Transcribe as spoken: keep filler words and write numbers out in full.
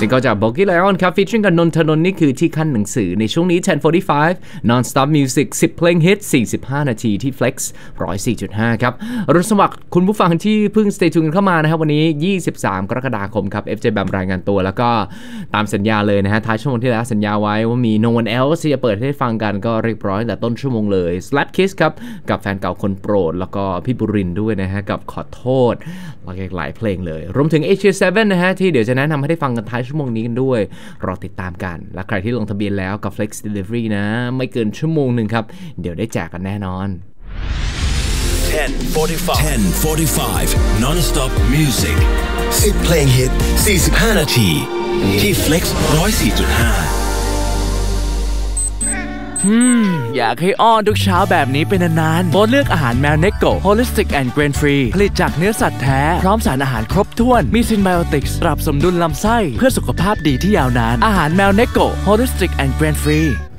ซิงเกิลจาก Boggy Lion ครับ featuring กับนนทนนท์นี่คือที่ขั้นหนังสือในช่วงนี้ ten forty-five non-stop music สิบเพลงฮิตสี่สิบห้านาทีที่ Flex หนึ่งร้อยสี่จุดห้า ครับอรุณสวัสดิ์คุณผู้ฟังที่เพิ่ง stay tuned เข้ามานะครับวันนี้ยี่สิบสามกรกฎาคมครับ เอฟ เจ Bam รายงานตัวแล้วก็ตามสัญญาเลยนะฮะท้ายชั่วโมงที่แล้วสัญญาไว้ว่ามี No One Else ที่จะเปิดให้ฟังกันก็เรียบร้อยแต่ต้นชั่วโมงเลย Slap Kiss ครับกับแฟนเก่าคนโปรดแล้วก็พี่บุรินทร์ด้วยนะฮะกับขอโทษแล้วก็หลายเพลงเลยรวมถึง Asia เซเว่น นะฮะที่เดี๋ยวจะแนะนำให้ได้ฟังกันท้ายชั่วโมงนี้กันด้วยรอติดตามกันและใครที่ลงทะเบียนแล้วกับ Flex Delivery นะไม่เกินชั่วโมงหนึ่งครับเดี๋ยวได้แจกกันแน่นอน ten forty-five ten forty-five non-stop music สิบเพลงฮิตสี่สิบห้านาทีที่ Flex หนึ่งร้อยสี่จุดห้าอืมอยากให้อ้อนทุกเช้าแบบนี้เป็นนานๆโปรดเลือกอาหารแมวเนโก Holistic and Grain Free ผลิตจากเนื้อสัตว์แท้พร้อมสารอาหารครบถ้วนมีซินไบโอติกส์ปรับสมดุลลำไส้เพื่อสุขภาพดีที่ยาวนานอาหารแมวเนโก Holistic and Grain Free